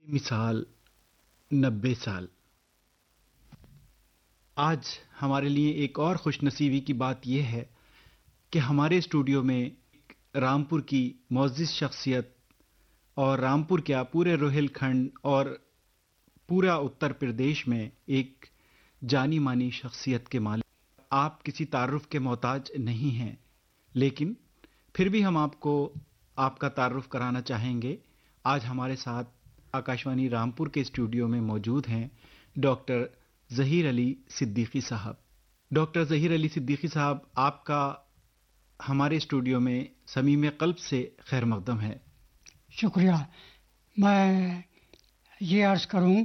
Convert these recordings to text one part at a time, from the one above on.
مثال 90 سال۔ آج ہمارے لیے ایک اور خوش نصیبی کی بات یہ ہے کہ ہمارے اسٹوڈیو میں رامپور کی معزز شخصیت اور رامپور کیا پورے روہیل کھنڈ اور پورا اتر پردیش میں ایک جانی مانی شخصیت کے مالک۔ آپ کسی تعارف کے محتاج نہیں ہیں، لیکن پھر بھی ہم آپ کو آپ کا تعارف کرانا چاہیں گے۔ آج ہمارے ساتھ آکاشوانی رامپور کے اسٹوڈیو میں موجود ہیں ڈاکٹر ظہیر علی صدیقی صاحب۔ ڈاکٹر ظہیر علی صدیقی صاحب، آپ کا ہمارے اسٹوڈیو میں صمیم قلب سے خیر مقدم ہے۔ شکریہ۔ میں یہ عرض کروں،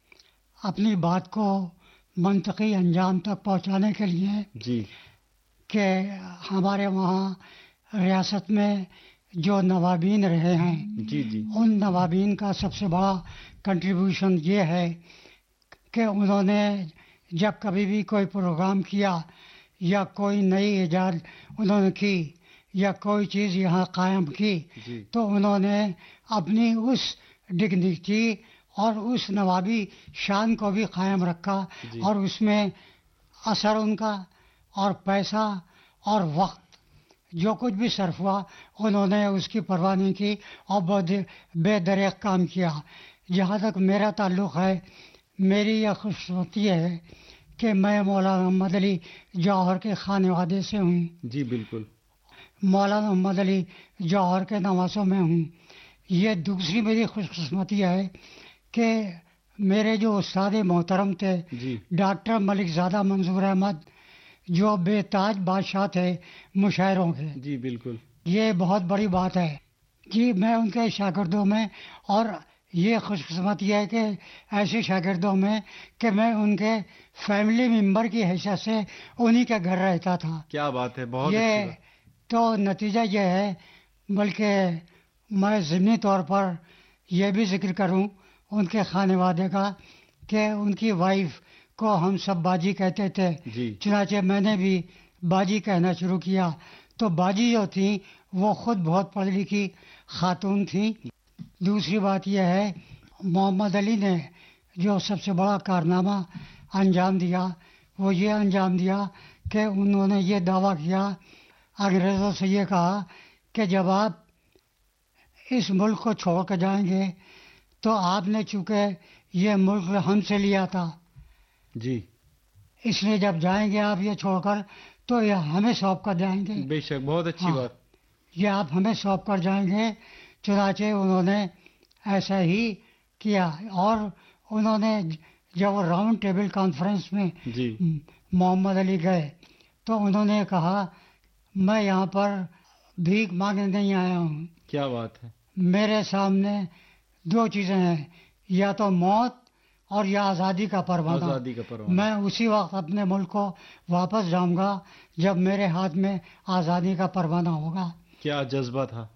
اپنی بات کو منطقی انجام تک پہنچانے کے لیے جی، کہ ہمارے وہاں ریاست میں جو نوابین رہے ہیں، جی جی، ان نوابین کا سب سے بڑا کنٹریبیوشن یہ ہے کہ انہوں نے جب کبھی بھی کوئی پروگرام کیا یا کوئی نئی ایجاد انہوں نے کی یا کوئی چیز یہاں قائم کی، جی تو انہوں نے اپنی اس ڈگنیٹی اور اس نوابی شان کو بھی قائم رکھا، جی، اور اس میں اثر ان کا اور پیسہ اور وقت جو کچھ بھی صرف ہوا، انہوں نے اس کی پرواہ نہیں کی اور بہت بے دریغ کام کیا۔ جہاں تک میرا تعلق ہے، میری یہ خوش قسمتی ہے کہ میں مولانا محمد علی جوہر کے خانوادے سے ہوں، جی بالکل، مولانا محمد علی جوہر کے نواسوں میں ہوں۔ یہ دوسری میری خوش قسمتی ہے کہ میرے جو استاد محترم تھے جی ڈاکٹر ملک زادہ منظور احمد، جو بے تاج بادشاہ تھے مشاعروں کے، جی بالکل، یہ بہت بڑی بات ہے کہ میں ان کے شاگردوں میں، اور یہ خوش قسمتی ہے کہ ایسے شاگردوں میں کہ میں ان کے فیملی ممبر کی حیثیت سے انہی کے گھر رہتا تھا۔ کیا بات ہے، بہت اچھی یہ بات۔ تو نتیجہ یہ ہے، بلکہ میں ضمنی طور پر یہ بھی ذکر کروں ان کے خانوادے کا کہ ان کی وائف کو ہم سب باجی کہتے تھے، جی چنانچہ میں نے بھی باجی کہنا شروع کیا۔ تو باجی جو تھیں وہ خود بہت پڑھی لکھی خاتون تھیں۔ دوسری بات یہ ہے، محمد علی نے جو سب سے بڑا کارنامہ انجام دیا وہ یہ انجام دیا کہ انہوں نے یہ دعویٰ کیا، انگریزوں سے یہ کہا کہ جب آپ اس ملک کو چھوڑ کر جائیں گے تو آپ نے چونکہ یہ ملک ہم سے لیا تھا، جی، اس لیے جب جائیں گے آپ یہ چھوڑ کر تو یہ ہمیں سونپ کر جائیں گے۔ بے شک، بہت اچھی ہاں، بات۔ یہ آپ ہمیں سونپ کر جائیں گے۔ چنانچہ انہوں نے ایسا ہی کیا، اور انہوں نے جب راؤنڈ ٹیبل کانفرنس میں جی محمد علی گئے تو انہوں نے کہا، میں یہاں پر بھیک مانگنے نہیں آیا ہوں، کیا بات ہے، میرے سامنے دو چیزیں ہیں، یا تو موت اور یا آزادی کا پروانہ۔ آزادی کا پروانہ۔ میں اسی وقت اپنے ملک کو واپس جاؤں گا جب میرے ہاتھ میں آزادی کا پروانہ ہوگا۔ کیا جذبہ تھا۔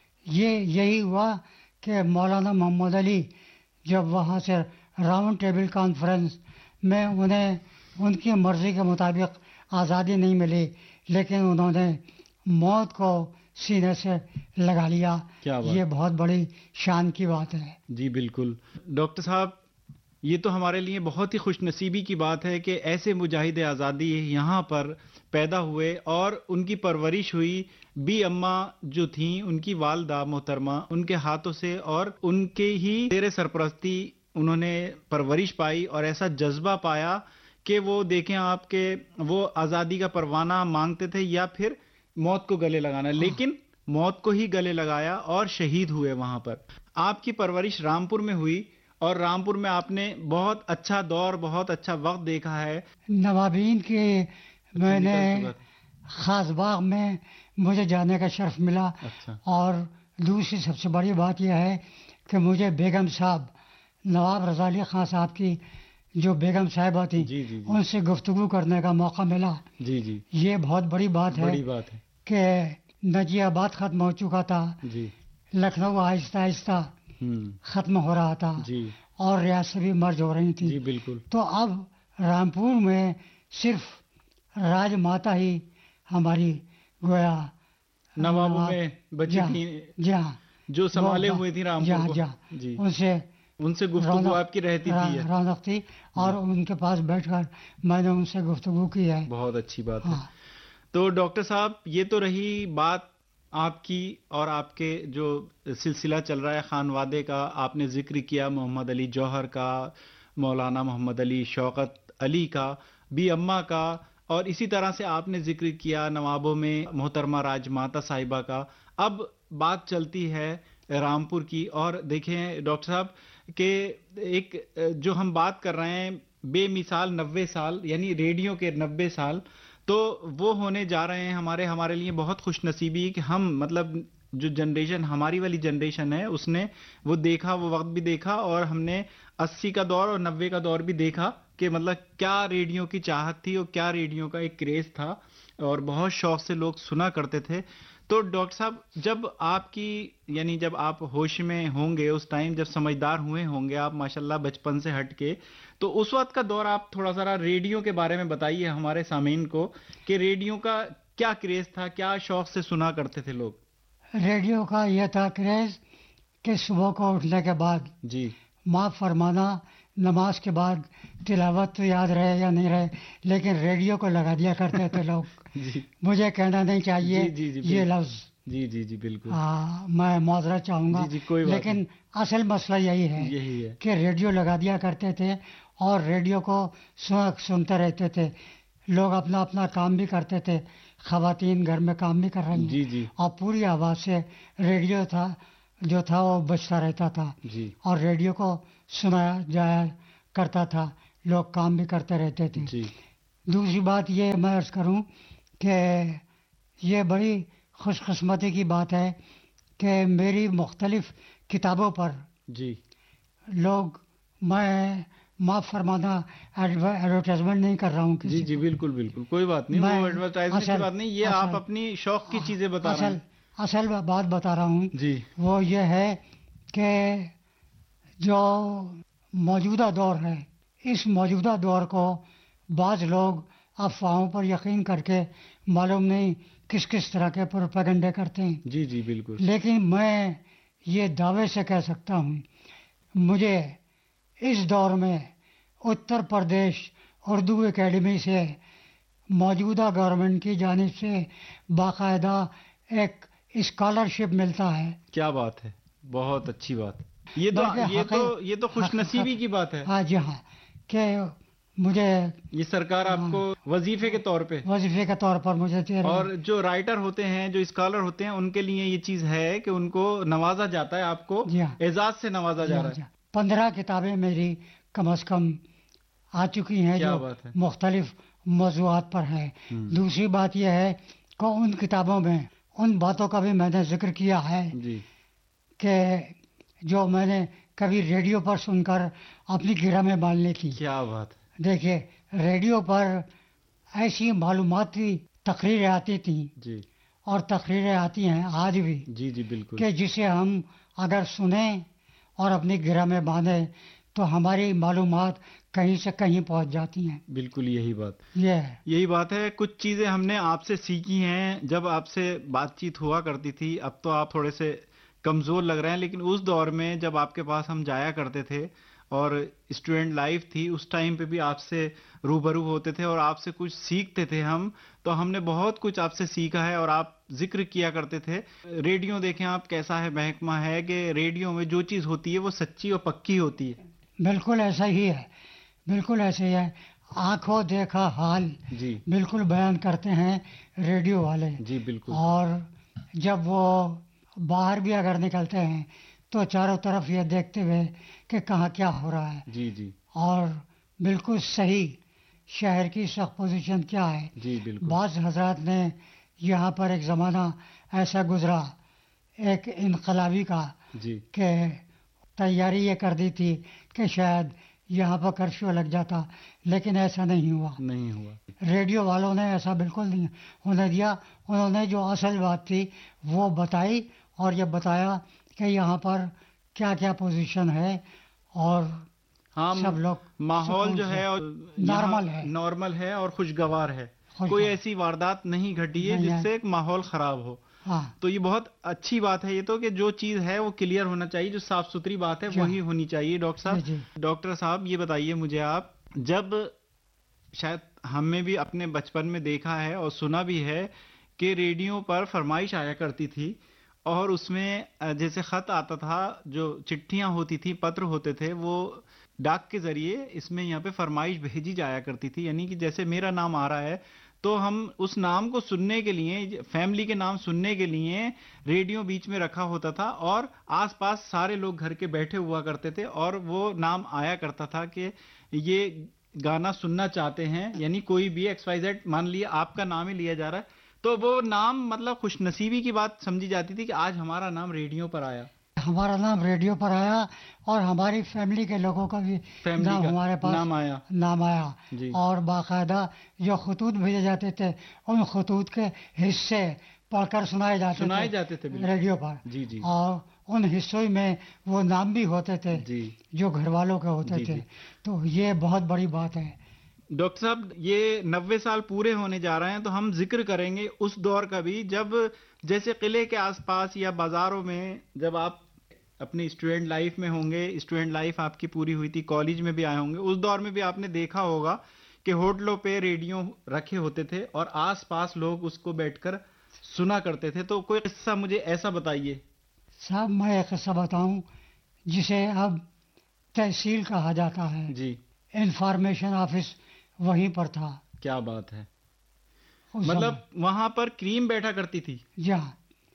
یہی ہوا کہ مولانا محمد علی جب وہاں سے راؤنڈ ٹیبل کانفرنس میں انہیں ان کی مرضی کے مطابق آزادی نہیں ملی، لیکن انہوں نے موت کو سینے سے لگا لیا۔ کیا بات۔ یہ بہت بڑی شان کی بات ہے۔ جی بالکل ڈاکٹر صاحب، یہ تو ہمارے لیے بہت ہی خوش نصیبی کی بات ہے کہ ایسے مجاہد آزادی یہاں پر پیدا ہوئے اور ان کی پرورش ہوئی۔ بی اماں جو تھیں، ان کی والدہ محترمہ، ان کے ہاتھوں سے اور ان کے ہی زیر سرپرستی انہوں نے پرورش پائی اور ایسا جذبہ پایا کہ وہ دیکھیں آپ کے وہ آزادی کا پروانہ مانگتے تھے یا پھر موت کو گلے لگانا، لیکن موت کو ہی گلے لگایا اور شہید ہوئے وہاں پر۔ آپ کی پرورش رامپور میں ہوئی اور رامپور میں آپ نے بہت اچھا دور، بہت اچھا وقت دیکھا ہے۔ نوابین کے میں نے خاص باغ میں مجھے جانے کا شرف ملا، اچھا، اور دوسری سب سے بڑی بات یہ ہے کہ مجھے بیگم صاحب نواب رضا علی خان صاحب کی جو بیگم صاحبہ تھیں، جی جی جی ان سے گفتگو کرنے کا موقع ملا۔ جی جی، یہ بہت بڑی بات ہے بڑی بات ہے۔ کہ نجی آباد ختم ہو چکا تھا، جی، لکھنؤ آہستہ آہستہ ختم ہو رہا تھا، جی اور ریاستیں بھی مرج ہو رہی تھیں۔ جی بالکل، تو اب رامپور میں صرف راج ماتا ہی ہماری گویا نوابوں میں بچی تھیں جہاں جو سنبھالے ہوئے تھی رامپور کو۔ جہاں جی ان سے ان سے گفتگو آپ کی رہتی تھی؟ رونق تھی، اور ان کے پاس بیٹھ کر میں نے ان سے گفتگو کی ہے. بہت اچھی بات ہے. تو ڈاکٹر صاحب، یہ تو رہی بات آپ کی اور آپ کے جو سلسلہ چل رہا ہے خانوادے کا. آپ نے ذکر کیا محمد علی جوہر کا، مولانا محمد علی شوکت علی کا، بھی اماں کا، اور اسی طرح سے آپ نے ذکر کیا نوابوں میں محترمہ راج ماتا صاحبہ کا. اب بات چلتی ہے رامپور کی. اور دیکھیں ڈاکٹر صاحب کہ ایک جو ہم بات کر رہے ہیں بے مثال 90 سال، یعنی ریڈیو کے 90 سال، تو وہ ہونے جا رہے ہیں ہمارے لیے بہت خوش نصیبی کہ ہم مطلب جو جنریشن ہماری والی جنریشن ہے اس نے وہ دیکھا، وہ وقت بھی دیکھا، اور ہم نے 80 کا دور اور 90 کا دور بھی دیکھا کہ مطلب کیا ریڈیو کی چاہت تھی اور کیا ریڈیو کا ایک کریز تھا، اور بہت شوق سے لوگ سنا کرتے تھے. تو ڈاکٹر صاحب، جب آپ کی یعنی جب آپ ہوش میں ہوں گے اس ٹائم، جب سمجھدار ہوئے ہوں گے آپ ماشاءاللہ بچپن سے ہٹ کے، تو اس وقت کا دور آپ تھوڑا ذرا ریڈیو کے بارے میں بتائیے ہمارے سامعین کو کہ ریڈیو کا کیا کریز تھا، کیا شوق سے سنا کرتے تھے لوگ؟ ریڈیو کا یہ تھا کریز کہ صبح کو اٹھنے کے بعد جی معاف فرمانا، نماز کے بعد تلاوت تو یاد رہے یا نہیں رہے، لیکن ریڈیو کو لگا دیا کرتے تھے لوگ. جی مجھے کہنا نہیں چاہیے جی جی یہ لفظ، جی جی جی بالکل، میں معذرت چاہوں گا، جی کوئی بات لیکن اصل مسئلہ یہی ہے کہ ریڈیو لگا دیا کرتے تھے اور ریڈیو کو سنتے رہتے تھے. لوگ اپنا اپنا کام بھی کرتے تھے، خواتین گھر میں کام بھی کر رہی ہیں، جی اور پوری آواز سے ریڈیو جو تھا وہ بجتا رہتا تھا، جی اور ریڈیو کو سنایا جایا کرتا تھا، لوگ کام بھی کرتے رہتے تھے. جی دوسری بات یہ میں عرض کروں کہ یہ بڑی خوش قسمتی کی بات ہے کہ میری مختلف کتابوں پر جی لوگ، میں معاف فرمانا ایڈورٹائزمنٹ نہیں کر رہا ہوں جی کسی جی کو، بالکل بالکل کوئی بات نہیں، وہ ایڈورٹائزمنٹ کی بات نہیں، یہ آپ اپنی شوق کی چیزیں بتا رہے ہیں. اصل بات بتا رہا ہوں جی وہ یہ ہے کہ جو موجودہ دور ہے، اس موجودہ دور کو بعض لوگ افواہوں پر یقین کر کے معلوم نہیں کس کس طرح کے پروپیگنڈے کرتے ہیں. جی جی بالکل، لیکن میں یہ دعوے سے کہہ سکتا ہوں، مجھے اس دور میں اتر پردیش اردو اکیڈمی سے موجودہ گورنمنٹ کی جانب سے باقاعدہ ایک اسکالرشپ ملتا ہے. کیا بات ہے، بہت اچھی بات. یہ تو خوش نصیبی کی بات ہے. ہاں جی ہاں، کہ مجھے یہ سرکار آپ کو وظیفے کے طور پر مجھے دے رہی ہے. اور جو رائٹر ہوتے ہیں، جو اسکالر ہوتے ہیں، ان کے لیے یہ چیز ہے کہ ان کو نوازا جاتا ہے، آپ کو اعزاز سے نوازا جا رہا ہے. 15 کتابیں میری کم از کم آ چکی ہیں جو مختلف موضوعات پر ہیں. دوسری بات یہ ہے کہ ان کتابوں میں ان باتوں کا بھی میں نے ذکر کیا ہے کہ جو میں نے کبھی ریڈیو پر سن کر اپنی گرہ میں ڈال لی تھی. کیا بات ہے. دیکھیے، ریڈیو پر ایسی معلوماتی تقریریں آتی تھیں جی، اور تقریریں آتی ہیں آج بھی، جی جی بالکل، کہ جسے ہم اگر سنیں اور اپنی گرہ میں باندھیں تو ہماری معلومات کہیں سے کہیں پہنچ جاتی ہیں. بالکل یہی بات ہے. کچھ چیزیں ہم نے آپ سے سیکھی ہیں جب آپ سے بات چیت ہوا کرتی تھی. اب تو آپ تھوڑے سے کمزور لگ رہے ہیں، لیکن اس دور میں جب آپ کے پاس ہم جایا کرتے تھے اور اسٹوڈنٹ لائف تھی، اس ٹائم پہ بھی آپ سے روبرو ہوتے تھے اور آپ سے کچھ سیکھتے تھے ہم. تو ہم نے بہت کچھ آپ سے سیکھا ہے. اور آپ ذکر کیا کرتے تھے ریڈیو، دیکھیں آپ کیسا ہے محکمہ ہے کہ ریڈیو میں جو چیز ہوتی ہے وہ سچی اور پکی ہوتی ہے. بالکل ایسا ہی ہے، بالکل ایسے ہی ہے. آنکھوں دیکھا حال جی بالکل بیان کرتے ہیں ریڈیو والے. جی بالکل. اور جب وہ باہر بھی اگر نکلتے ہیں تو چاروں طرف یہ دیکھتے ہوئے کہ کہاں کیا ہو رہا ہے. جی جی. اور بالکل صحیح شہر کی سخت پوزیشن کیا ہے. جی بالکل. بعض حضرات نے یہاں پر ایک زمانہ ایسا گزرا ایک انقلابی کا جی کہ تیاری یہ کر دی تھی کہ شاید یہاں پر کرفیو لگ جاتا، لیکن ایسا نہیں ہوا. ریڈیو والوں نے ایسا بالکل نہیں ہونے دیا. انہوں نے جو اصل بات تھی وہ بتائی اور یہ بتایا کہ یہاں پر کیا کیا پوزیشن ہے، اور سب لوگ ماحول جو ہے نارمل ہے اور خوشگوار ہے. کوئی ایسی واردات نہیں گھٹی ہے جس سے ایک ماحول خراب ہو. ہاں تو یہ بہت اچھی بات ہے، یہ تو کہ جو چیز ہے وہ کلیئر ہونا چاہیے، جو صاف ستھری بات ہے وہی ہونی چاہیے. ڈاکٹر صاحب، جی ڈاکٹر صاحب یہ بتائیے مجھے آپ، جب شاید ہم نے بھی اپنے بچپن میں دیکھا ہے اور سنا بھی ہے کہ ریڈیو پر فرمائش آیا کرتی تھی، اور اس میں جیسے خط آتا تھا، جو چٹھیاں ہوتی تھی، پتر ہوتے تھے، وہ ڈاک کے ذریعے اس میں یہاں پہ فرمائش بھیجی جایا کرتی تھی. یعنی کہ جیسے میرا نام آ رہا ہے تو ہم اس نام کو سننے کے لیے، فیملی کے نام سننے کے لیے ریڈیو بیچ میں رکھا ہوتا تھا، اور آس پاس سارے لوگ گھر کے بیٹھے ہوا کرتے تھے، اور وہ نام آیا کرتا تھا کہ یہ گانا سننا چاہتے ہیں. یعنی کوئی بھی ایکس وائی زیڈ، مان لیے آپ کا نام ہی لیا جا رہا ہے، تو وہ نام مطلب خوش نصیبی کی بات سمجھی جاتی تھی کہ آج ہمارا نام ریڈیو پر آیا، ہمارا نام ریڈیو پر آیا، اور ہماری فیملی کے لوگوں کا بھی فیملی نام کا ہمارے پاس نام آیا. نام آیا. جی اور باقاعدہ جو خطوط بھیجے جاتے تھے، ان خطوط کے حصے پڑھ کر سنائے جاتے تھے بالکل. ریڈیو پر. جی جی اور ان حصوں میں وہ نام بھی ہوتے تھے جی جو گھر والوں کے ہوتے جی تھے. جی. تو یہ بہت بڑی بات ہے. ڈاکٹر صاحب، یہ 90 سال پورے ہونے جا رہے ہیں، تو ہم ذکر کریں گے اس دور کا بھی، جب جیسے قلعے کے آس پاس یا بازاروں میں، جب آپ اپنی اسٹوڈنٹ لائف میں ہوں گے، اسٹوڈنٹ لائف آپ کی پوری ہوئی تھی، کالج میں بھی آئے ہوں گے، اس دور میں بھی آپ نے دیکھا ہوگا کہ ہوٹلوں پہ ریڈیو رکھے ہوتے تھے اور آس پاس لوگ اس کو بیٹھ کر سنا کرتے تھے. تو کوئی قصہ مجھے ایسا بتائیے. صاحب میں ایک قصہ بتاؤں جسے اب تحصیل کہا جاتا ہے. جی، انفارمیشن آفس وہیں پر تھا کیا بات ہے. اس مطلب زمانے. وہاں پر کریم بیٹھا کرتی تھی. جہاں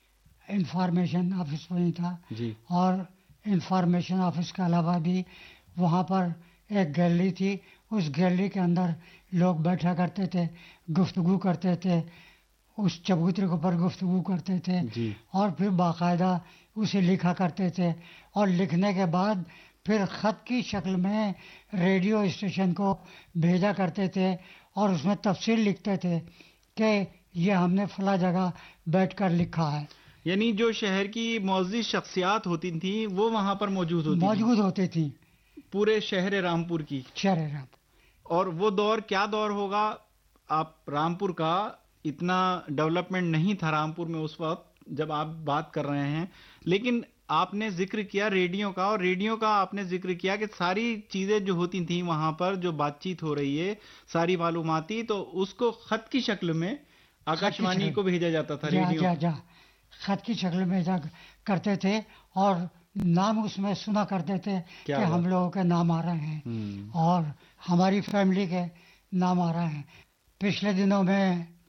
انفارمیشن آفس وہیں تھا. جی اور انفارمیشن آفس کے علاوہ بھی وہاں پر ایک گیلری تھی. اس گیلری کے اندر لوگ بیٹھا کرتے تھے، گفتگو کرتے تھے، اس چبوترے کے اوپر گفتگو کرتے تھے، جی اور پھر باقاعدہ اسے لکھا کرتے تھے. اور لکھنے کے بعد پھر خط کی شکل میں ریڈیو اسٹیشن کو بھیجا کرتے تھے، اور اس میں تفصیل لکھتے تھے کہ یہ ہم نے فلاں جگہ بیٹھ کر لکھا ہے. یعنی جو شہر کی معزز شخصیات ہوتی تھیں وہ وہاں پر موجود ہوتی موجود ہوتی تھیں تھیں، پورے شہر رامپور کی. شہر رامپور. اور وہ دور کیا دور ہوگا. آپ رامپور کا اتنا ڈیولپمنٹ نہیں تھا رامپور میں اس وقت جب آپ بات کر رہے ہیں، لیکن آپ نے ذکر کیا ریڈیو کا، اور ریڈیو کا آپ نے ذکر کیا کہ ساری چیزیں جو ہوتی تھیں وہاں پر، جو بات چیت ہو رہی ہے، ساری معلوماتی، تو اس کو خط کی شکل میں آکاشوانی کو بھیجا جاتا تھا. ریڈیو خط کی شکل میں کرتے تھے، اور نام اس میں سنا کرتے تھے کہ ہم لوگوں کے نام آ رہے ہیں اور ہماری فیملی کے نام آ رہے ہیں. پچھلے دنوں میں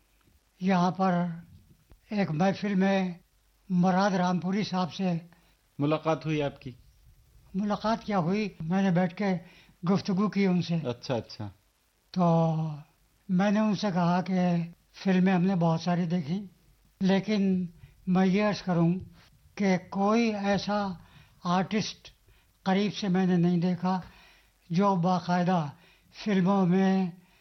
یہاں پر ایک محفل میں مراد رامپوری صاحب سے ملاقات ہوئی آپ کی؟ ملاقات کیا ہوئی، میں نے بیٹھ کے گفتگو کی ان سے. اچھا اچھا. تو میں نے ان سے کہا کہ فلمیں ہم نے بہت ساری دیکھی، لیکن میں یہ عرض کروں کہ کوئی ایسا آرٹسٹ قریب سے میں نے نہیں دیکھا جو باقاعدہ فلموں میں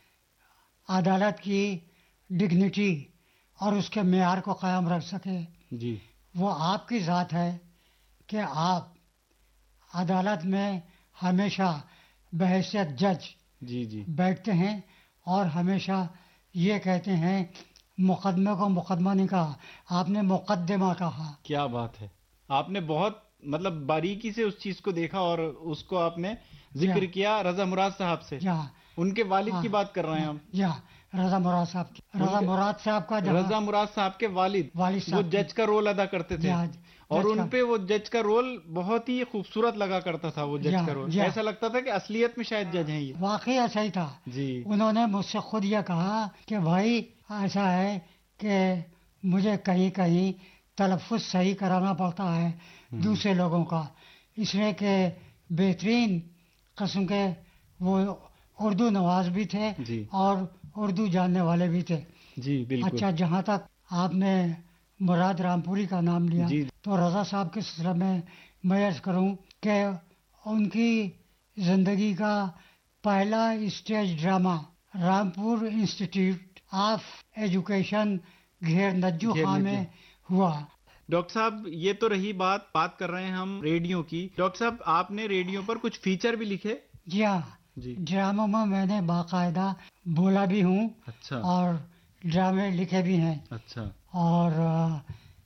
عدالت کی ڈگنیٹی اور اس کے معیار کو قائم رکھ سکے. جی. وہ آپ کی ذات ہے کہ آپ عدالت میں ہمیشہ بحیثیت جج جی جی بیٹھتے ہیں، اور ہمیشہ یہ کہتے ہیں مقدمے کو مقدمہ نہیں کہا، آپ نے مقدمہ کہا. کیا بات ہے. آپ نے بہت مطلب باریکی سے اس چیز کو دیکھا، اور اس کو آپ نے ذکر کیا رضا مراد صاحب سے. ان کے والد کی بات کر رہے ہیں ہم. رضا مراد صاحب کی. رضا مراد صاحب کا رضا مراد صاحب کے والد صاحب وہ جج کا رول ادا کرتے تھے، اور ان پہ وہ جج کا رول بہت ہی خوبصورت لگا کرتا تھا. وہ جج کا رول ایسا لگتا تھا کہ اصلیت میں شاید جج ہیں یہ. واقعی ایسا ہی تھا. جی. انہوں نے مجھ سے خود یہ کہا کہ بھائی ایسا ہے کہ مجھے کہیں کہیں تلفظ صحیح کرانا پڑتا ہے دوسرے لوگوں کا، اس لیے کہ بہترین قسم کے وہ اردو نواز بھی تھے اور اردو جاننے والے بھی تھے. جی بالکل. اچھا، جہاں تک آپ نے مراد رامپوری کا نام لیا، تو رضا صاحب کے سلسلے میں عرض کروں کہ ان کی زندگی کا پہلا stage drama Rampur institute of education گھیر نجو خان میں ہوا. ڈاکٹر صاحب یہ تو رہی بات کر رہے ہیں ہم ریڈیو کی. ڈاکٹر صاحب آپ نے ریڈیو پر کچھ فیچر بھی لکھے؟ جی ہاں، ڈراموں میں نے باقاعدہ بولا بھی ہوں. اچھا. اور ڈرامے لکھے بھی ہیں. اچھا. اور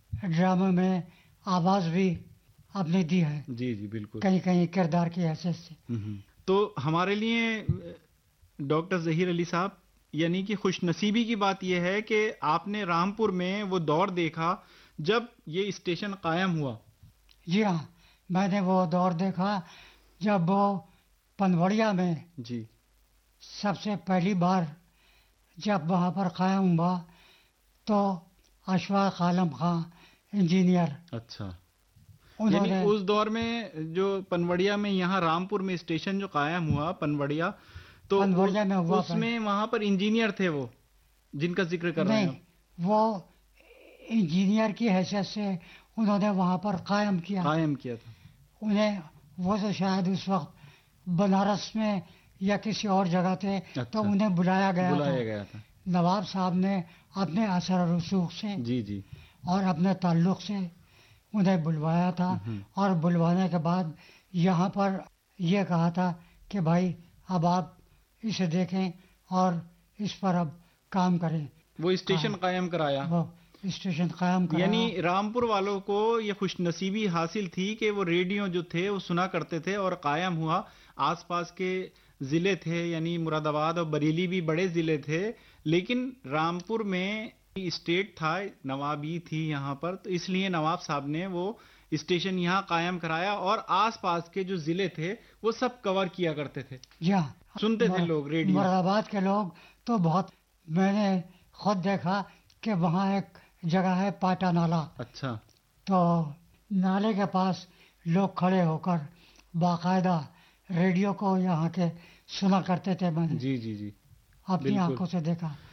ڈرامے میں آواز بھی اپنی دی ہے، جی جی بالکل. کہیں کہیں کردار کی حیثیت سے. تو ہمارے لیے ڈاکٹر ظہیر علی صاحب یعنی کہ خوش نصیبی کی بات یہ ہے کہ آپ نے رامپور میں وہ دور دیکھا جب یہ اسٹیشن قائم ہوا. جی ہاں، میں نے وہ دور دیکھا جب وہ پنوڑیا میں جی سب سے پہلی بار جب وہاں پر قائم ہوا تو اشفاق عالم خان انجینئر، اچھا. انہوں یعنی نے اس دور میں جو پنوڑیا میں یہاں رامپور میں اسٹیشن جو قائم ہوا پنوڑیا، تو پنوڑیا میں ہوا اس میں وہاں پر انجینئر تھے وہ جن کا ذکر کر رہے ہیں نہیں، وہ انجینئر کی حیثیت سے انہوں نے وہاں پر قائم کیا. قائم کیا تھا. انہیں وہ تو شاید اس وقت بنارس میں یا کسی اور جگہ تھے، تو اچھا. انہیں بلایا گیا تھا. نواب صاحب نے اپنے اثر و رسوخ سے جی جی اور اپنے تعلق سے انہیں بلوایا تھا، اور بلوانے کے بعد یہاں پر یہ کہا تھا کہ بھائی اب آپ اسے دیکھیں اور اس پر اب کام کریں. وہ اسٹیشن قائم کرایا. وہ اسٹیشن قائم کرایا. یعنی رامپور والوں کو یہ خوش نصیبی حاصل تھی کہ وہ ریڈیو جو تھے وہ سنا کرتے تھے اور قائم ہوا. آس پاس کے ضلع تھے یعنی مراد آباد اور بریلی بھی بڑے ضلع تھے، لیکن رامپور میں اسٹیٹ تھا، نوابی تھی یہاں پر، تو اس لیے نواب صاحب نے وہ اسٹیشن یہاں قائم کرایا اور آس پاس کے جو ضلع تھے وہ سب کور کیا کرتے تھے. سنتے تھے لوگ ریڈیو. مراد آباد کے لوگ تو بہت، میں نے خود دیکھا کہ وہاں ایک جگہ ہے پاٹا نالا. اچھا. تو نالے کے پاس لوگ کھڑے ہو کر باقاعدہ ریڈیو کو یہاں کے سنا کرتے تھے. میں نے جی جی جی اپنی آنکھوں سے دیکھا.